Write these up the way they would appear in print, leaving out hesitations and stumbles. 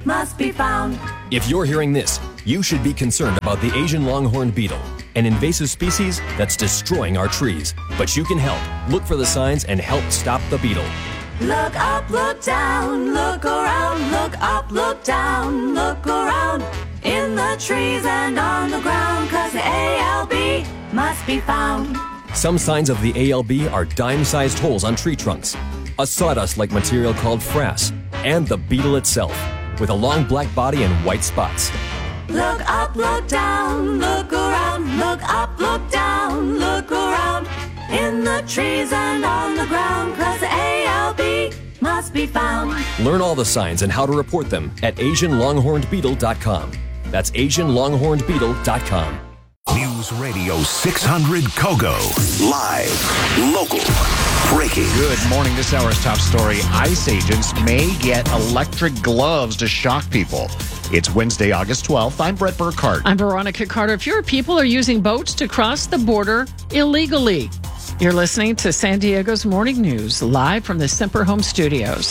must be found. If you're hearing this, you should be concerned about the Asian longhorn beetle, an invasive species that's destroying our trees. But you can help. Look for the signs and help stop the beetle. Look up, look down, look around, look up, look down, look around. In the trees and on the ground, 'cause the ALB must be found. Some signs of the ALB are dime-sized holes on tree trunks, a sawdust-like material called frass, and the beetle itself, with a long black body and white spots. Look up, look down, look around, look up, look down, look around. In the trees and on the ground, 'cause the ALB must be found. Learn all the signs and how to report them at AsianLonghornedBeetle.com. That's AsianLonghornedBeetle.com. News Radio 600 Kogo. Live, local, breaking. Good morning. This hour's top story. ICE agents may get electric gloves to shock people. It's Wednesday, August 12th. I'm Brett Burkhart. I'm Veronica Carter. Fewer people are using boats to cross the border illegally. You're listening to San Diego's Morning News, live from the Semper Home Studios.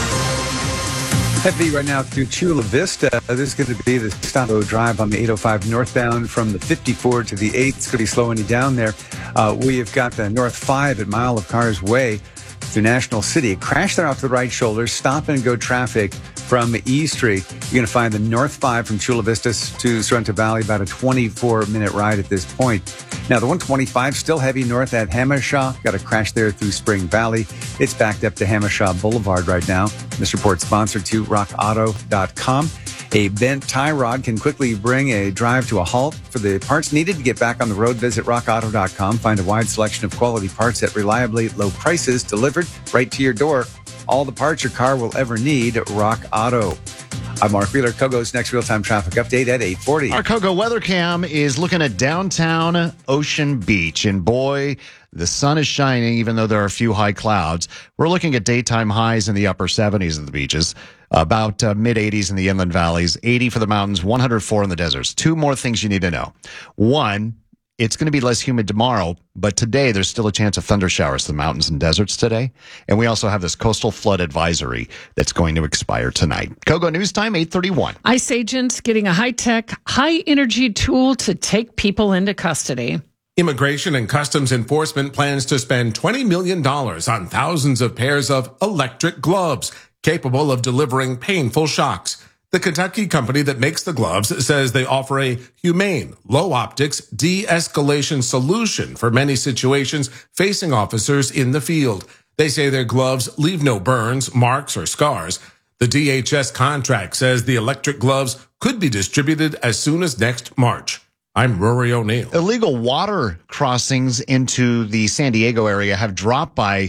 Heavy right now through Chula Vista. This is going to be the Stavo Drive on the 805 northbound from the 54 to the 8. It's going to be slowing you down there. We have got the North 5 at Mile of Cars Way through National City. A crash there off the right shoulder. Stop and go traffic from E Street. You're going to find the North 5 from Chula Vista to Sorrento Valley, about a 24-minute ride at this point. Now, the 125 still heavy north at Hamershaw. Got a crash there through Spring Valley. It's backed up to Hamershaw Boulevard right now. This report sponsored to rockauto.com. A bent tie rod can quickly bring a drive to a halt. For the parts needed to get back on the road, visit rockauto.com. Find a wide selection of quality parts at reliably low prices delivered right to your door. All the parts your car will ever need, Rock Auto. I'm Mark Wheeler. Kogo's next real-time traffic update at 8:40. Our Kogo weather cam is looking at downtown Ocean Beach. And boy, the sun is shining, even though there are a few high clouds. We're looking at daytime highs in the upper 70s of the beaches, about mid-80s in the inland valleys, 80 for the mountains, 104 in the deserts. Two more things you need to know. One, it's going to be less humid tomorrow, but today there's still a chance of thunder showers in the mountains and deserts today. And we also have this coastal flood advisory that's going to expire tonight. Kogo News Time, 8:31. ICE agents getting a high-tech, high-energy tool to take people into custody. Immigration and Customs Enforcement plans to spend $20 million on thousands of pairs of electric gloves capable of delivering painful shocks. The Kentucky company that makes the gloves says they offer a humane, low-optics de-escalation solution for many situations facing officers in the field. They say their gloves leave no burns, marks, or scars. The DHS contract says the electric gloves could be distributed as soon as next March. I'm Rory O'Neill. Illegal water crossings into the San Diego area have dropped by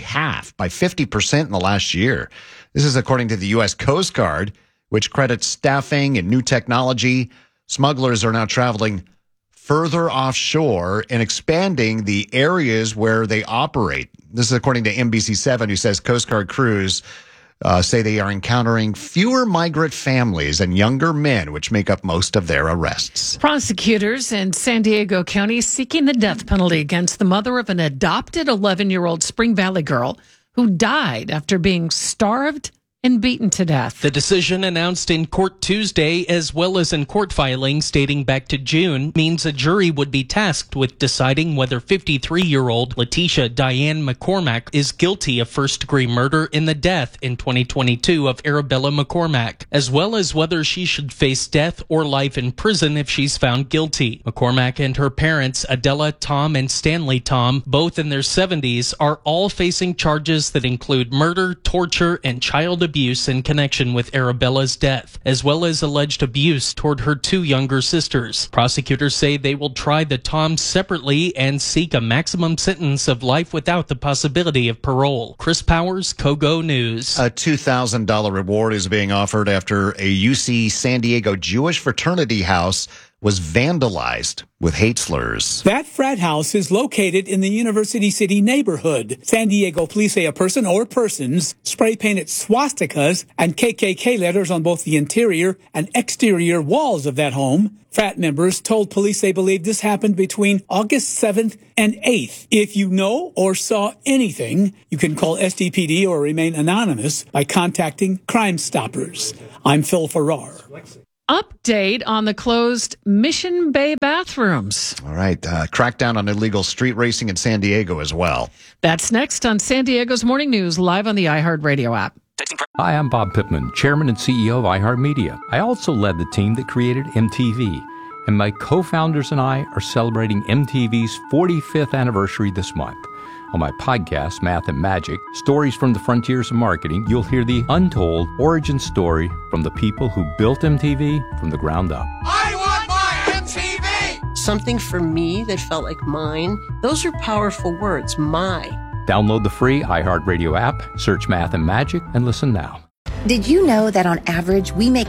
50% in the last year. This is according to the U.S. Coast Guard, which credits staffing and new technology. Smugglers are now traveling further offshore and expanding the areas where they operate. This is according to NBC7, who says Coast Guard crews say they are encountering fewer migrant families and younger men, which make up most of their arrests. Prosecutors in San Diego County seeking the death penalty against the mother of an adopted 11-year-old Spring Valley girl who died after being starved and beaten to death. The decision announced in court Tuesday, as well as in court filings dating back to June, means a jury would be tasked with deciding whether 53-year-old Letitia Diane McCormack is guilty of first-degree murder in the death in 2022 of Arabella McCormack, as well as whether she should face death or life in prison if she's found guilty. McCormack and her parents, Adela Tom and Stanley Tom, both in their 70s, are all facing charges that include murder, torture, and child abuse in connection with Arabella's death, as well as alleged abuse toward her two younger sisters. Prosecutors say they will try the Toms separately and seek a maximum sentence of life without the possibility of parole. Chris Powers, Kogo News. A $2,000 reward is being offered after a UC San Diego Jewish fraternity house was vandalized with hate slurs. That frat house is located in the University City neighborhood. San Diego police say a person or persons spray painted swastikas and KKK letters on both the interior and exterior walls of that home. Frat members told police they believe this happened between August 7th and 8th. If you know or saw anything, you can call SDPD or remain anonymous by contacting Crime Stoppers. I'm Phil Farrar. Update on the closed Mission Bay bathrooms. All right. Crackdown on illegal street racing in San Diego as well. That's next on San Diego's Morning News, live on the iHeartRadio app. Hi, I'm Bob Pittman, Chairman and CEO of iHeartMedia. I also led the team that created MTV, and my co-founders and I are celebrating MTV's 45th anniversary this month. On my podcast, Math and Magic, Stories from the Frontiers of Marketing, you'll hear the untold origin story from the people who built MTV from the ground up. I want my MTV! Something for me that felt like mine. Those are powerful words, my. Download the free iHeartRadio app, search Math and Magic, and listen now. Did you know that on average, we make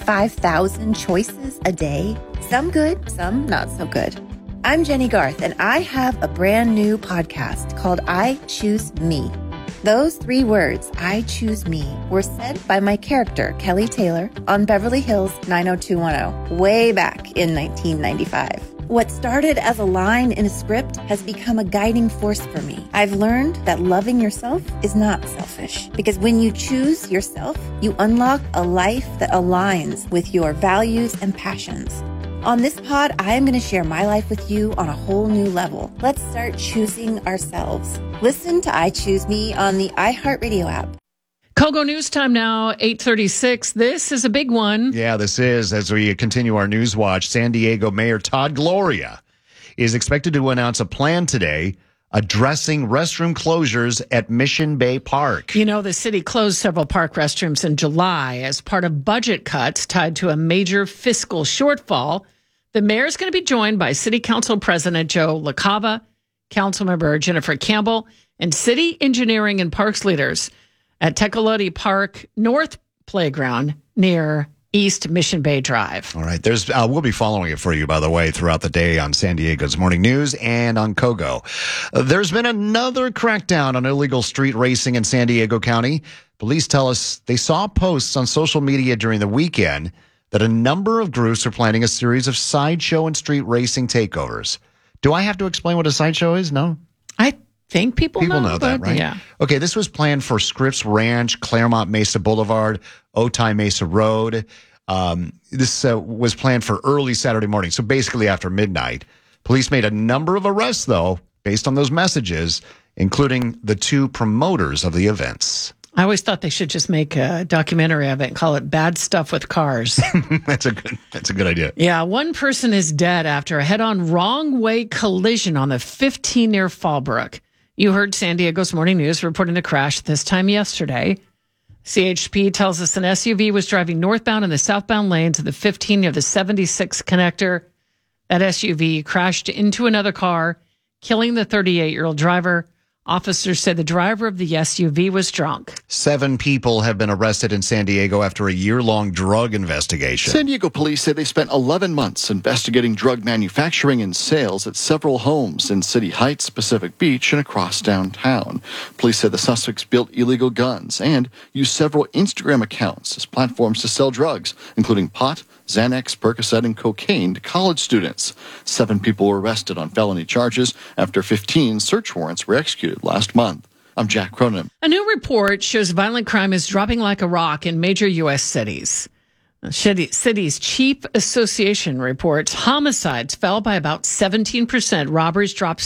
35,000 choices a day? Some good, some not so good. I'm Jenny Garth, and I have a brand new podcast called I Choose Me. Those 3 words, I choose me, were said by my character, Kelly Taylor, on Beverly Hills 90210, way back in 1995. What started as a line in a script has become a guiding force for me. I've learned that loving yourself is not selfish, because when you choose yourself, you unlock a life that aligns with your values and passions. On this pod, I am going to share my life with you on a whole new level. Let's start choosing ourselves. Listen to I Choose Me on the iHeartRadio app. Kogo News Time now, 8:36. This is a big one. Yeah, this is. As we continue our news watch, San Diego Mayor Todd Gloria is expected to announce a plan today addressing restroom closures at Mission Bay Park. You know, the city closed several park restrooms in July as part of budget cuts tied to a major fiscal shortfall. The mayor is going to be joined by City Council President Joe LaCava, Councilmember Jennifer Campbell, and city engineering and parks leaders at Tecolote Park North Playground near East Mission Bay Drive. All right. We'll be following it for you, by the way, throughout the day on San Diego's Morning News and on Kogo. There's been another crackdown on illegal street racing in San Diego County. Police tell us they saw posts on social media during the weekend that a number of groups are planning a series of sideshow and street racing takeovers. Do I have to explain what a sideshow is? No? I think people know that, right? Yeah. Okay, this was planned for Scripps Ranch, Claremont Mesa Boulevard, Otay Mesa Road. This was planned for early Saturday morning, so basically after midnight. Police made a number of arrests, though, based on those messages, including the 2 promoters of the events. I always thought they should just make a documentary of it and call it Bad Stuff with Cars. That's a good idea. Yeah, one person is dead after a head-on wrong-way collision on the 15 near Fallbrook. You heard San Diego's Morning News reporting the crash this time yesterday. CHP tells us an SUV was driving northbound in the southbound lanes of the 15 near the 76 connector. That SUV crashed into another car, killing the 38-year-old driver. Officers said the driver of the SUV was drunk. 7 people have been arrested in San Diego after a year-long drug investigation. San Diego police say they spent 11 months investigating drug manufacturing and sales at several homes in City Heights, Pacific Beach, and across downtown. Police said the suspects built illegal guns and used several Instagram accounts as platforms to sell drugs, including pot, Xanax, Percocet, and cocaine to college students. 7 people were arrested on felony charges after 15 search warrants were executed last month. I'm Jack Cronin. A new report shows violent crime is dropping like a rock in major U.S. cities. Cities Chief Association reports homicides fell by about 17%, robberies dropped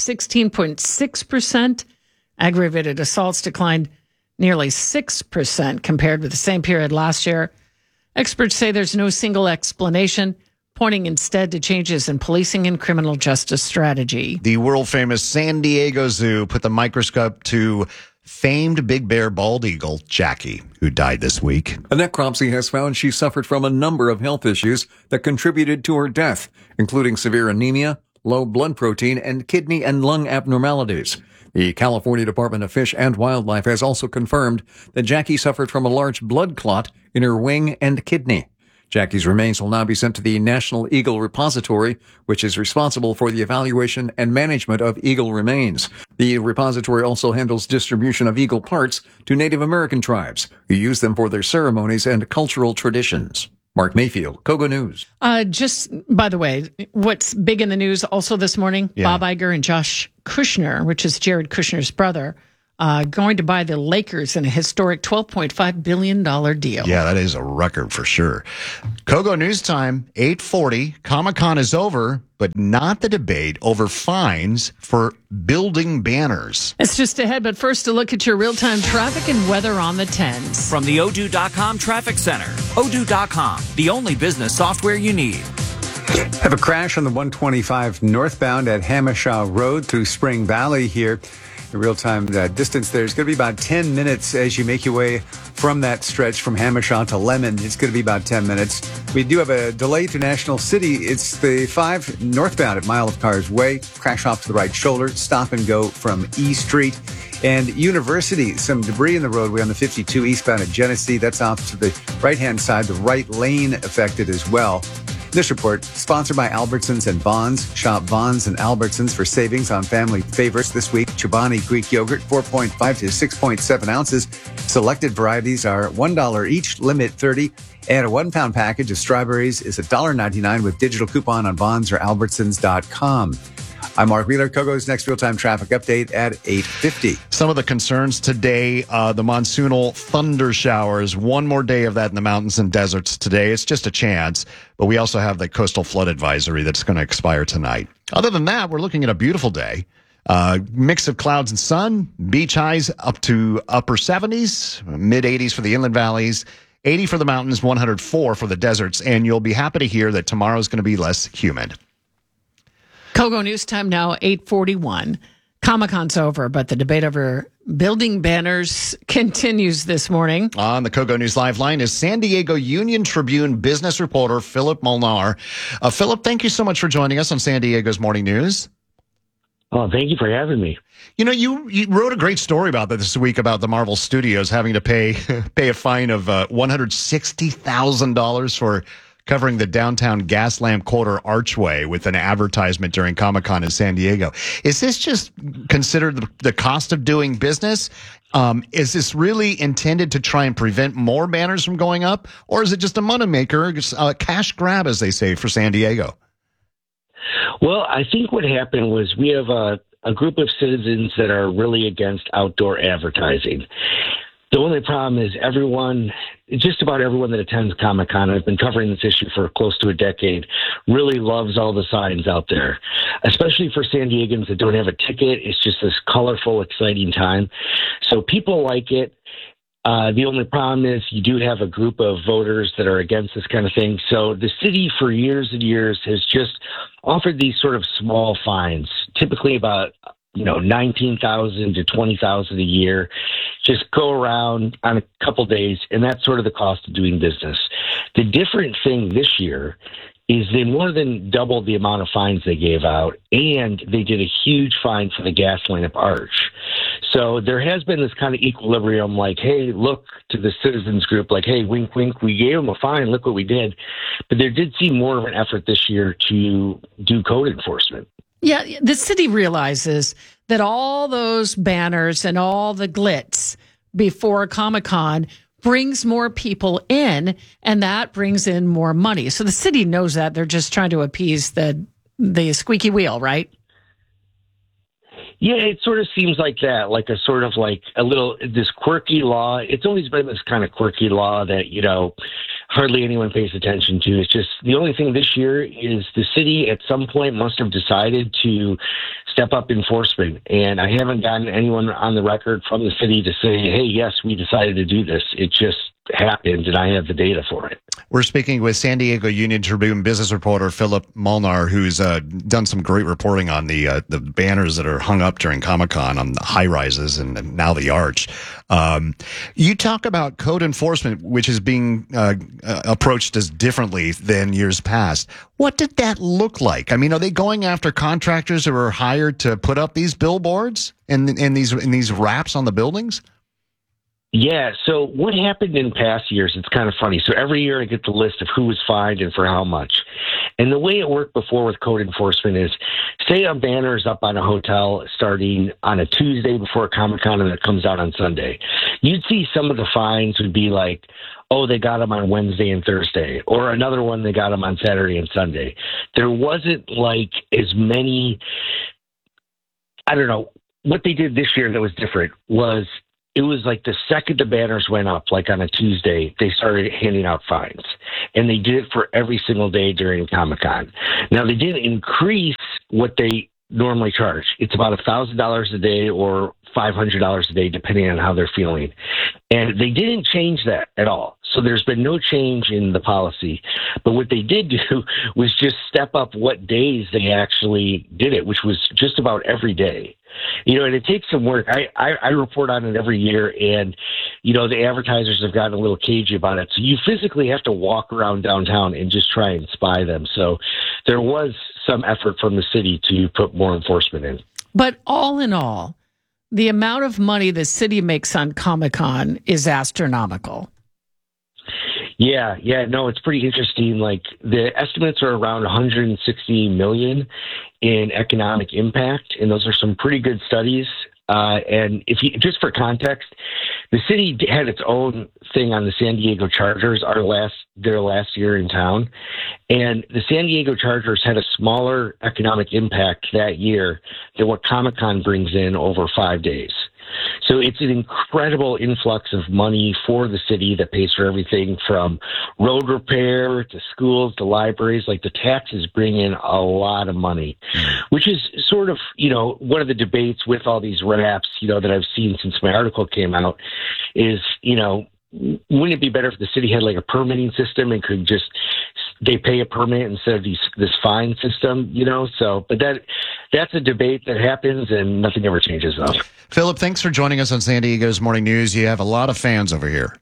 16.6%, aggravated assaults declined nearly 6% compared with the same period last year. Experts say there's no single explanation, pointing instead to changes in policing and criminal justice strategy. The world-famous San Diego Zoo put the microscope to famed Big Bear bald eagle Jackie, who died this week. A necropsy has found she suffered from a number of health issues that contributed to her death, including severe anemia, low blood protein, and kidney and lung abnormalities. The California Department of Fish and Wildlife has also confirmed that Jackie suffered from a large blood clot in her wing and kidney. Jackie's remains will now be sent to the National Eagle Repository, which is responsible for the evaluation and management of eagle remains. The repository also handles distribution of eagle parts to Native American tribes, who use them for their ceremonies and cultural traditions. Mark Mayfield, Kogo News. Just, by the way, what's big in the news also this morning, Bob Iger and Josh Kushner, which is Jared Kushner's brother, going to buy the Lakers in a historic $12.5 billion deal. Yeah, that is a record for sure. Kogo News Time, 8:40. Comic-Con is over, but not the debate over fines for building banners. It's just ahead, but first a look at your real-time traffic and weather on the 10s. From the Odoo.com Traffic Center. Odoo.com, the only business software you need. Have a crash on the 125 northbound at Hamishaw Road through Spring Valley here. The real-time distance there is going to be about 10 minutes as you make your way from that stretch from Hamishaw to Lemon. It's going to be about 10 minutes. We do have a delay to National City. It's the 5 northbound at Mile of Cars Way. Crash off to the right shoulder. Stop and go from E Street. And University, some debris in the roadway on the 52 eastbound at Genesee. That's off to the right-hand side. The right lane affected as well. This report, sponsored by Albertsons and Bonds. Shop Bonds and Albertsons for savings on family favorites this week. Chobani Greek yogurt, 4.5 to 6.7 ounces. Selected varieties are $1 each, limit 30. And a 1-pound package of strawberries is $1.99 with digital coupon on Bonds or Albertsons.com. I'm Mark Wheeler. Kogo's next real-time traffic update at 8:50. Some of the concerns today, the monsoonal thunder showers. One more day of that in the mountains and deserts today. It's just a chance. But we also have the coastal flood advisory that's going to expire tonight. Other than that, we're looking at a beautiful day. Mix of clouds and sun. Beach highs up to upper 70s, mid 80s for the inland valleys. 80 for the mountains, 104 for the deserts. And you'll be happy to hear that tomorrow's going to be less humid. Kogo News Time now, 8:41. Comic-Con's over, but the debate over building banners continues this morning. On the Kogo News Live line is San Diego Union Tribune business reporter Philip Molnar. Philip, thank you so much for joining us on San Diego's Morning News. Oh, thank you for having me. You know, you wrote a great story about that this week about the Marvel Studios having to pay a fine of $160,000 for covering the downtown Gaslamp Quarter archway with an advertisement during Comic-Con in San Diego. Is this just considered the cost of doing business? Is this really intended to try and prevent more banners from going up? Or is it just a moneymaker, a cash grab, as they say, for San Diego? Well, I think what happened was we have a group of citizens that are really against outdoor advertising. The only problem is just about everyone that attends Comic-Con, I've been covering this issue for close to a decade, really loves all the signs out there, especially for San Diegans that don't have a ticket. It's just this colorful, exciting time. So people like it. The only problem is you do have a group of voters that are against this kind of thing. So the city for years and years has just offered these sort of small fines, typically about $19,000 to $20,000 a year. Just go around on a couple days, and that's sort of the cost of doing business. The different thing this year is they more than doubled the amount of fines they gave out, and they did a huge fine for the Gaslamp Arch. So there has been this kind of equilibrium, like, hey, look to the citizens group, like, hey, wink, wink, we gave them a fine, look what we did. But there did seem more of an effort this year to do code enforcement. Yeah, the city realizes that all those banners and all the glitz before Comic-Con brings more people in, and that brings in more money. So the city knows that. They're just trying to appease the squeaky wheel, right? Yeah, it sort of seems like that, like a sort of like this quirky law. It's always been this kind of quirky law that, hardly anyone pays attention to. It's just the only thing this year is the city at some point must have decided to step up enforcement. And I haven't gotten anyone on the record from the city to say, hey, yes, we decided to do this. It just happened, and I have the data for it. We're speaking with San Diego Union Tribune business reporter Philip Molnar, who's done some great reporting on the banners that are hung up during Comic-Con on the high-rises and now the Arch. You talk about code enforcement, which is being approached as differently than years past. What did that look like? I mean, are they going after contractors who are hired to put up these billboards and these wraps on the buildings? Yeah, so what happened in past years, it's kind of funny. So every year I get the list of who was fined and for how much. And the way it worked before with code enforcement is, say a banner is up on a hotel starting on a Tuesday before Comic-Con and it comes out on Sunday. You'd see some of the fines would be like, oh, they got them on Wednesday and Thursday, or another one they got them on Saturday and Sunday. There wasn't like as many, I don't know, what they did this year that was different was it was like the second the banners went up, like on a Tuesday, they started handing out fines. And they did it for every single day during Comic-Con. Now, they didn't increase what they normally charge. It's about $1,000 a day or $500 a day, depending on how they're feeling. And they didn't change that at all. So there's been no change in the policy. But what they did do was just step up what days they actually did it, which was just about every day. You know, and it takes some work. I report on it every year, and, you know, the advertisers have gotten a little cagey about it. So you physically have to walk around downtown and just try and spy them. So there was some effort from the city to put more enforcement in. But all in all, the amount of money the city makes on Comic-Con is astronomical. Yeah, no, it's pretty interesting. Like the estimates are around 160 million in economic impact, and those are some pretty good studies. And if you, just for context, the city had its own thing on the San Diego Chargers their last year in town, and the San Diego Chargers had a smaller economic impact that year than what Comic-Con brings in over 5 days. So it's an incredible influx of money for the city that pays for everything from road repair to schools to libraries. Like the taxes bring in a lot of money, which is sort of, you know, one of the debates with all these wraps, you know, that I've seen since my article came out is, you know, wouldn't it be better if the city had like a permitting system and could just, they pay a permit instead of this fine system, you know? So, but that's a debate that happens and nothing ever changes though. Philip, thanks for joining us on San Diego's Morning News. You have a lot of fans over here.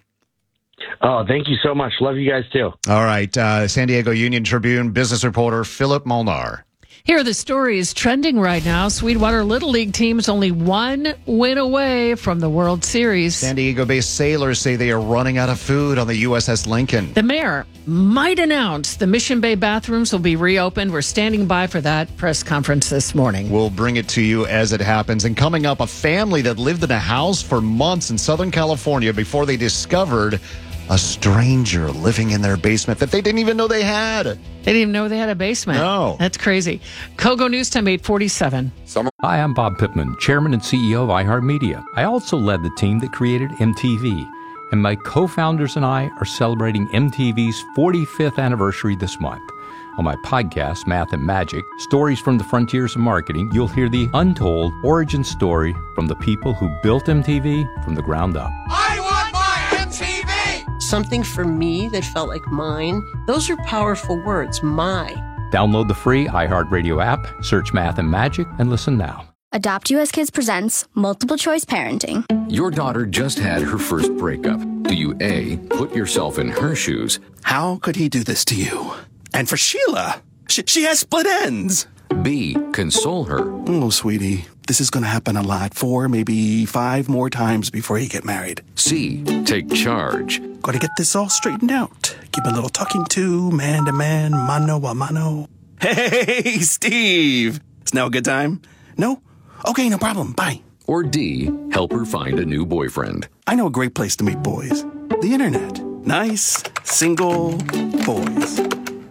Oh, thank you so much. Love you guys too. All right. San Diego Union Tribune business reporter Philip Molnar. Here are the stories trending right now. Sweetwater Little League team's only one win away from the World Series. San Diego-based sailors say they are running out of food on the USS Lincoln. The mayor might announce the Mission Bay bathrooms will be reopened. We're standing by for that press conference this morning. We'll bring it to you as it happens. And coming up, a family that lived in a house for months in Southern California before they discovered a stranger living in their basement that they didn't even know they had. They didn't even know they had a basement. No. That's crazy. Kogo News Time 847. Hi, I'm Bob Pittman, Chairman and CEO of iHeartMedia. I also led the team that created MTV. And my co-founders and I are celebrating MTV's 45th anniversary this month. On my podcast, Math and Magic, Stories from the Frontiers of Marketing, you'll hear the untold origin story from the people who built MTV from the ground up. I want my MTV! Something for me that felt like mine. Those are powerful words, my. Download the free iHeartRadio app, search Math and Magic, and listen now. Adopt US Kids presents Multiple Choice Parenting. Your daughter just had her first breakup. Do you A, put yourself in her shoes? How could he do this to you? And for Sheila, she has split ends. B, console her. Oh, sweetie, this is going to happen a lot. 4, maybe 5 more times before you get married. C, take charge. Got to get this all straightened out. Give a little talking to, man to man, mano a mano. Hey, Steve! Is now a good time? No? Okay, no problem. Bye. Or D, help her find a new boyfriend. I know a great place to meet boys. The internet. Nice, single boys.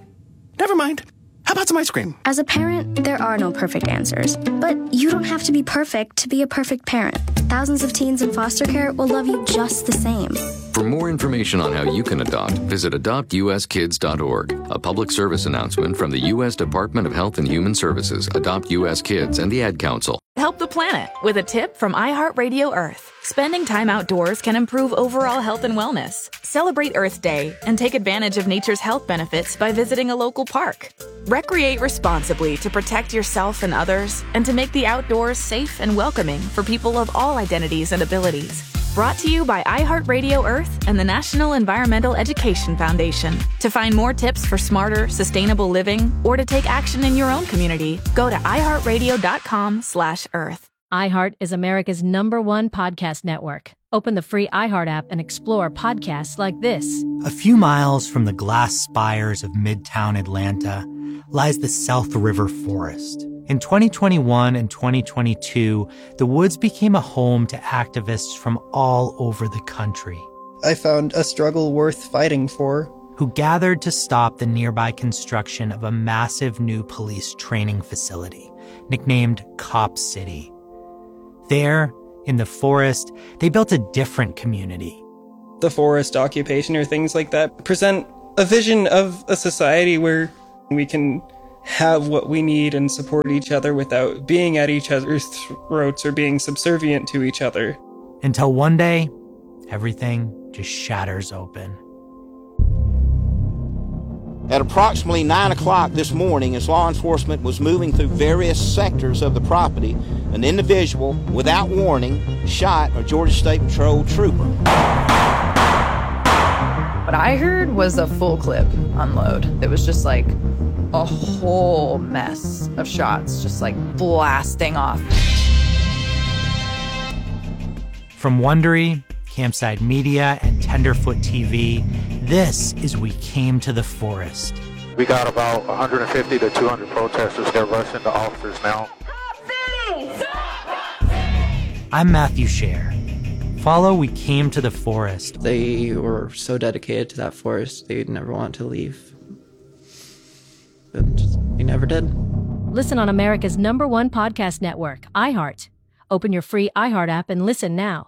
Never mind. How about some ice cream? As a parent, there are no perfect answers. But you don't have to be perfect to be a perfect parent. Thousands of teens in foster care will love you just the same. For more information on how you can adopt, visit adoptuskids.org. A public service announcement from the U.S. Department of Health and Human Services, Adopt U.S. Kids, and the Ad Council. Help the planet with a tip from iHeartRadio Earth. Spending time outdoors can improve overall health and wellness. Celebrate Earth Day and take advantage of nature's health benefits by visiting a local park. Recreate responsibly to protect yourself and others, and to make the outdoors safe and welcoming for people of all identities and abilities. Brought to you by iHeartRadio Earth and the National Environmental Education Foundation. To find more tips for smarter, sustainable living, or to take action in your own community, go to iHeartRadio.com/earth. iHeart is America's #1 podcast network. Open the free iHeart app and explore podcasts like this. A few miles from the glass spires of Midtown Atlanta lies the South River Forest. In 2021 and 2022, the woods became a home to activists from all over the country. I found a struggle worth fighting for. Who gathered to stop the nearby construction of a massive new police training facility, nicknamed Cop City. There, in the forest, they built a different community. The forest occupation or things like that present a vision of a society where we can have what we need and support each other without being at each other's throats or being subservient to each other. Until one day, everything just shatters open. At approximately 9 o'clock this morning, as law enforcement was moving through various sectors of the property, an individual, without warning, shot a Georgia State Patrol trooper. What I heard was a full clip unload. It was just like a whole mess of shots, just like blasting off. From Wondery, Campside Media, and Tenderfoot TV, this is We Came to the Forest. We got about 150 to 200 protesters. They're rushing the officers now. I'm Matthew Scher. Follow We Came to the Forest. They were so dedicated to that forest, they'd never want to leave. But they never did. Listen on America's #1 podcast network, iHeart. Open your free iHeart app and listen now.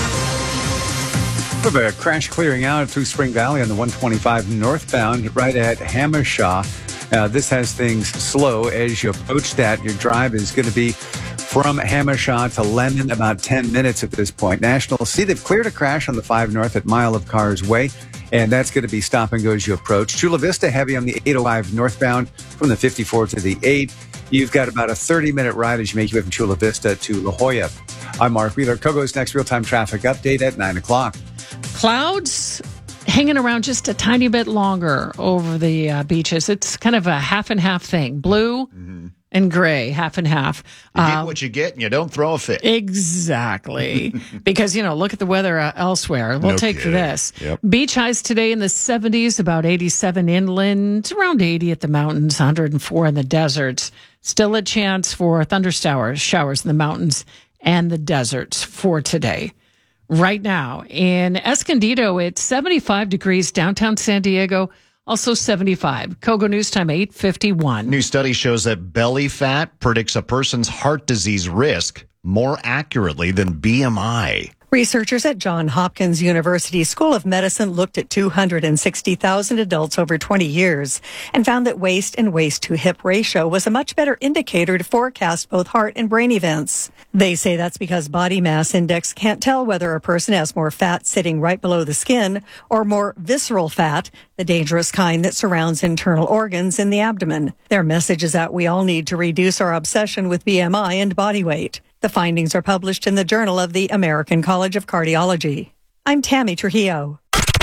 We have a crash clearing out through Spring Valley on the 125 northbound right at Hammershaw. This has things slow as you approach that. Your drive is going to be from Hammershaw to Lemon, about 10 minutes at this point. National see they've cleared a crash on the 5 North at Mile of Cars Way, and that's going to be stop and go as you approach. Chula Vista heavy on the 805 northbound from the 54 to the 8. You've got about a 30-minute ride as you make your way from Chula Vista to La Jolla. I'm Mark Wheeler. Kogo's next real-time traffic update at 9 o'clock. Clouds hanging around just a tiny bit longer over the beaches. It's kind of a half and half thing. Blue and gray, half and half. You get what you get and you don't throw a fit. Exactly. Because, look at the weather elsewhere. We'll take this. Yep. Beach highs today in the 70s, about 87 inland, around 80 at the mountains, 104 in the deserts. Still a chance for showers in the mountains and the deserts for today. Right now in Escondido, it's 75 degrees, downtown San Diego, also 75. Kogo News Time, 8:51. New study shows that belly fat predicts a person's heart disease risk more accurately than BMI. Researchers at Johns Hopkins University School of Medicine looked at 260,000 adults over 20 years and found that waist and waist-to-hip ratio was a much better indicator to forecast both heart and brain events. They say that's because body mass index can't tell whether a person has more fat sitting right below the skin or more visceral fat, the dangerous kind that surrounds internal organs in the abdomen. Their message is that we all need to reduce our obsession with BMI and body weight. The findings are published in the Journal of the American College of Cardiology. I'm Tammy Trujillo.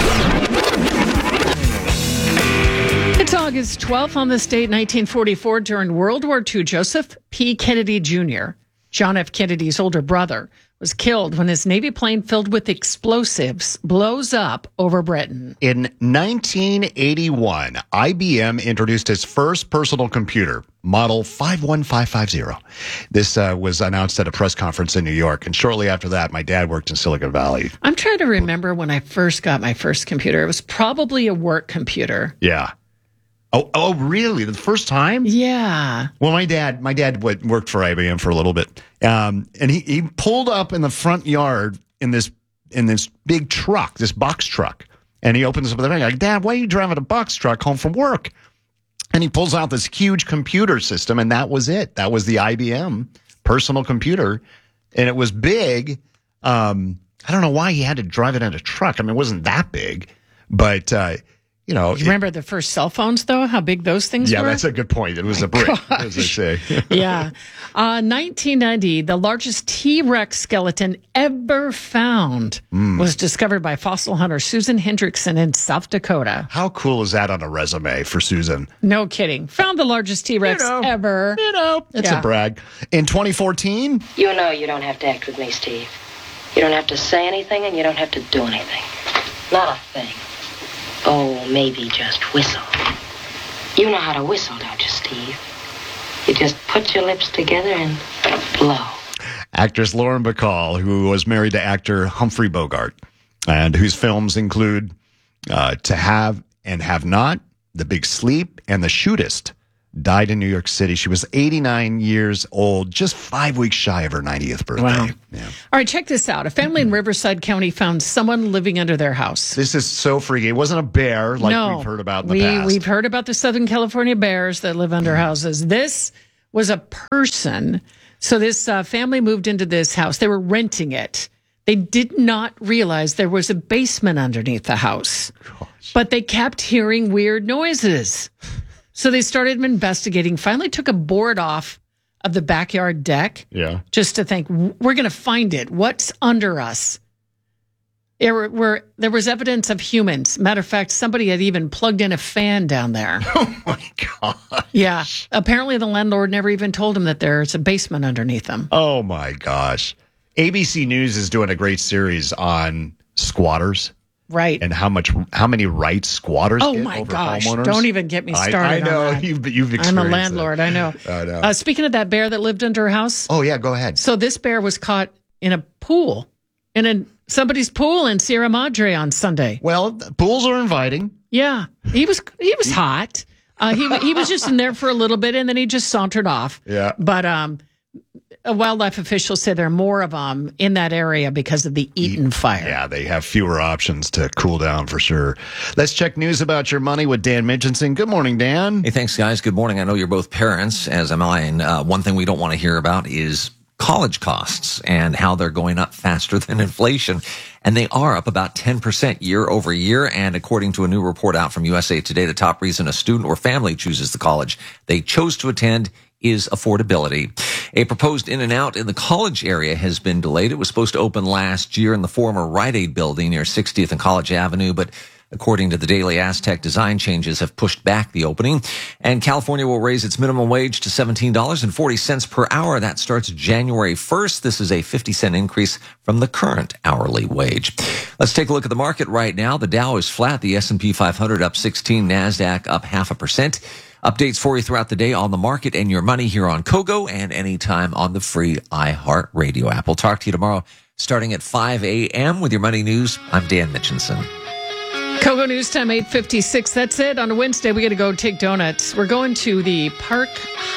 It's August 12th on this date, 1944. During World War II, Joseph P. Kennedy Jr., John F. Kennedy's older brother, was killed when his Navy plane filled with explosives blows up over Britain. In 1981, IBM introduced its first personal computer, Model 51550. This was announced at a press conference in New York, and shortly after that, my dad worked in Silicon Valley. I'm trying to remember when I first got my first computer. It was probably a work computer. Yeah. Oh, really? The first time? Yeah. Well, my dad worked for IBM for a little bit, and he pulled up in the front yard in this big truck, this box truck, and he opens up the thing like, "Dad, why are you driving a box truck home from work?" And he pulls out this huge computer system, and that was it. That was the IBM personal computer, and it was big. I don't know why he had to drive it in a truck. I mean, it wasn't that big, but. You remember the first cell phones, though? How big those things were? Yeah, that's a good point. It was a brick, as they say. Yeah. 1990, the largest T-Rex skeleton ever found was discovered by fossil hunter Susan Hendrickson in South Dakota. How cool is that on a resume for Susan? No kidding. Found the largest T-Rex ever. It's a brag. In 2014... You know you don't have to act with me, Steve. You don't have to say anything and you don't have to do anything. Not a thing. Oh, maybe just whistle. You know how to whistle, don't you, Steve? You just put your lips together and blow. Actress Lauren Bacall, who was married to actor Humphrey Bogart, and whose films include To Have and Have Not, The Big Sleep, and The Shootist, died in New York City. She was 89 years old, just 5 weeks shy of her 90th birthday. Wow. Yeah. All right, check this out. A family in Riverside County found someone living under their house. This is so freaky. It wasn't a bear like No, we've heard about in the past. We've heard about the Southern California bears that live under houses. This was a person. So this family moved into this house. They were renting it. They did not realize there was a basement underneath the house. Gosh. But they kept hearing weird noises. So they started investigating, finally took a board off of the backyard deck. Yeah. Just to think, we're going to find it. What's under us? There was evidence of humans. Matter of fact, somebody had even plugged in a fan down there. Oh, my God. Yeah. Apparently the landlord never even told him that there's a basement underneath them. Oh, my gosh. ABC News is doing a great series on squatters. Right. And how many rights squatters get my over gosh. homeowners. Don't even get me started I know. on that. You've experienced I'm a landlord. it. I know. I know. Speaking of that bear that lived under her house. Oh, yeah. Go ahead. So this bear was caught in a pool, somebody's pool in Sierra Madre on Sunday. Well, pools are inviting. Yeah. He was hot. He was just in there for a little bit and then he just sauntered off. Yeah. But wildlife officials say there are more of them in that area because of the Eaton fire. Yeah, they have fewer options to cool down for sure. Let's check news about your money with Dan Mitchinson. Good morning, Dan. Hey, thanks, guys. Good morning. I know you're both parents, as am I. And one thing we don't want to hear about is college costs and how they're going up faster than inflation. And they are up about 10% year over year. And according to a new report out from USA Today, the top reason a student or family chooses the college they chose to attend is affordability. A proposed In-N-Out in the college area has been delayed. It was supposed to open last year in the former Rite Aid building near 60th and College Avenue, but according to the Daily Aztec, design changes have pushed back the opening. And California will raise its minimum wage to $17.40 per hour. That starts January 1st. This is a 50-cent increase from the current hourly wage. Let's take a look at the market right now. The Dow is flat. The S&P 500 up 16. NASDAQ up 0.5%. Updates for you throughout the day on the market and your money here on KOGO and anytime on the free iHeart Radio app. We'll talk to you tomorrow starting at 5 a.m. with your money news. I'm Dan Mitchinson. KOGO News Time 8:56. That's it. On a Wednesday, we got to go take donuts. We're going to the Park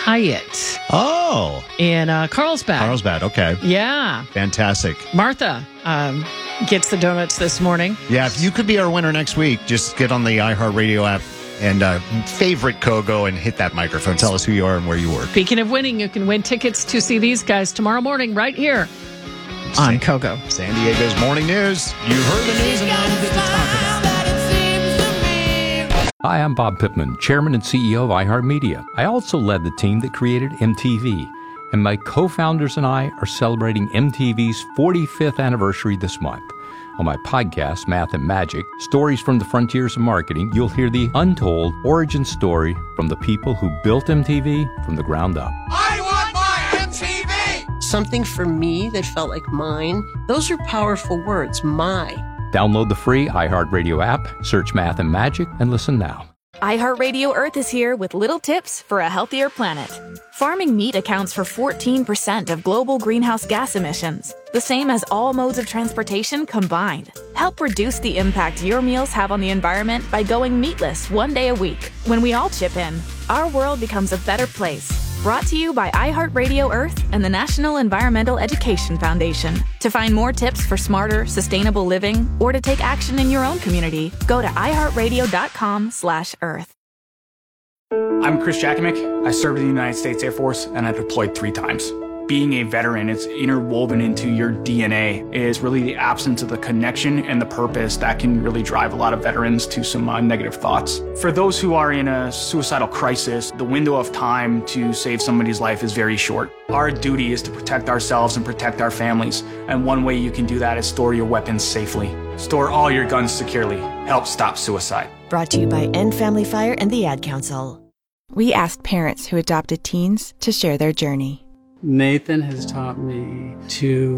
Hyatt. Oh. In Carlsbad. Carlsbad, okay. Yeah. Fantastic. Martha gets the donuts this morning. Yeah, if you could be our winner next week, just get on the iHeartRadio app and favorite KOGO and hit that microphone. Tell us who you are and where you work. Speaking of winning, you can win tickets to see these guys tomorrow morning right here on KOGO. San Diego's Morning News. You heard the news and now you get to talk about it. Hi, I'm Bob Pittman, Chairman and CEO of iHeartMedia. I also led the team that created MTV, and my co-founders and I are celebrating MTV's 45th anniversary this month. On my podcast, Math and Magic, Stories from the Frontiers of Marketing, you'll hear the untold origin story from the people who built MTV from the ground up. I want my MTV! Something for me that felt like mine. Those are powerful words, my. Download the free iHeartRadio app, search Math and Magic, and listen now. iHeartRadio Earth is here with little tips for a healthier planet. Farming meat accounts for 14% of global greenhouse gas emissions, the same as all modes of transportation combined. Help reduce the impact your meals have on the environment by going meatless one day a week. When we all chip in, our world becomes a better place. Brought to you by iHeartRadio Earth and the National Environmental Education Foundation. To find more tips for smarter, sustainable living, or to take action in your own community, go to iHeartRadio.com/Earth. I'm Chris Jakimick. I served in the United States Air Force and I deployed 3 times. Being a veteran, it's interwoven into your DNA. It is really the absence of the connection and the purpose that can really drive a lot of veterans to some negative thoughts. For those who are in a suicidal crisis, the window of time to save somebody's life is very short. Our duty is to protect ourselves and protect our families. And one way you can do that is store your weapons safely. Store all your guns securely. Help stop suicide. Brought to you by End Family Fire and the Ad Council. We asked parents who adopted teens to share their journey. Nathan has taught me to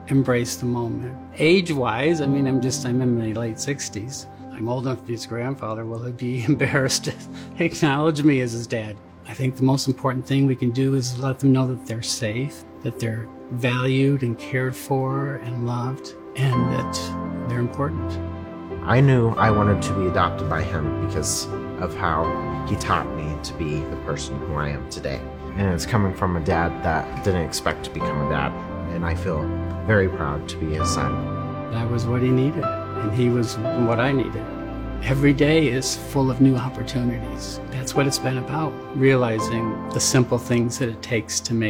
embrace the moment. Age-wise, I mean, I'm in my late 60s. I'm old enough to be his grandfather. Will he be embarrassed to acknowledge me as his dad? I think the most important thing we can do is let them know that they're safe, that they're valued and cared for and loved, and that they're important. I knew I wanted to be adopted by him because of how he taught me to be the person who I am today. And it's coming from a dad that didn't expect to become a dad, and I feel very proud to be his son. That was what he needed, and he was what I needed. Every day is full of new opportunities. That's what it's been about, realizing the simple things that it takes to make